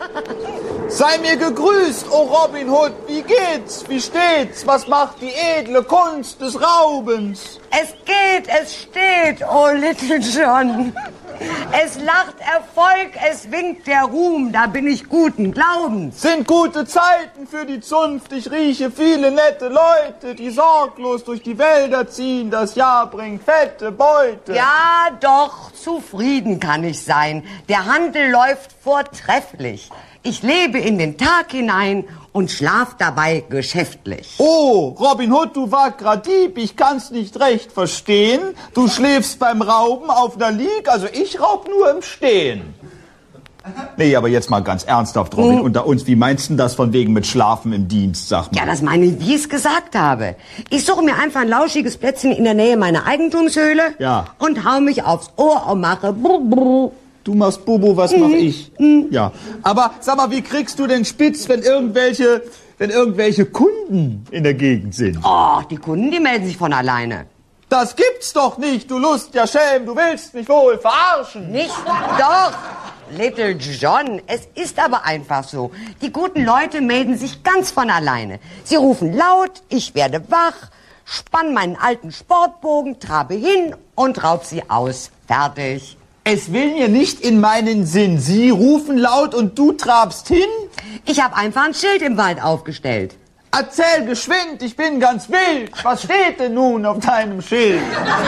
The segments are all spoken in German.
Sei mir gegrüßt, o Robin Hood, wie geht's, wie steht's, was macht die edle Kunst des Raubens? Es geht, es steht, oh Little John. Es lacht Erfolg, es winkt der Ruhm, da bin ich guten Glaubens. Sind gute Zeiten für die Zunft, ich rieche viele nette Leute, die sorglos durch die Wälder ziehen, das Jahr bringt fette Beute. Ja, doch, zufrieden kann ich sein, der Handel läuft vortrefflich. Ich lebe in den Tag hinein und schlaf dabei geschäftlich. Oh, Robin Hood, du wackerer Dieb, ich kann's nicht recht verstehen. Du schläfst beim Rauben auf einer Lieg, also ich raub nur im Stehen. Nee, aber jetzt mal ganz ernsthaft, Robin, unter uns, wie meinst du das von wegen mit Schlafen im Dienst, sag mal? Ja, das meine ich, wie ich es gesagt habe. Ich suche mir einfach ein lauschiges Plätzchen in der Nähe meiner Eigentumshöhle und hau mich aufs Ohr und mache brr, brr. Du machst Bubu, was mach ich? Ja. Aber sag mal, wie kriegst du denn spitz, wenn irgendwelche Kunden in der Gegend sind? Oh, die Kunden, die melden sich von alleine. Das gibt's doch nicht, du Lust, ja Schelm, du willst mich wohl verarschen. Nicht doch, Little John, es ist aber einfach so. Die guten Leute melden sich ganz von alleine. Sie rufen laut, ich werde wach, spann meinen alten Sportbogen, trabe hin und raub sie aus. Fertig. Es will mir nicht in meinen Sinn. Sie rufen laut und du trabst hin? Ich habe einfach ein Schild im Wald aufgestellt. Erzähl geschwind, ich bin ganz wild. Was steht denn nun auf deinem Schild?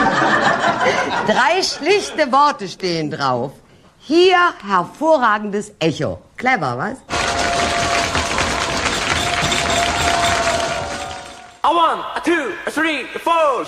3 schlichte Worte stehen drauf. Hier hervorragendes Echo. Clever, was? A 1, a 2, a 3, a 4.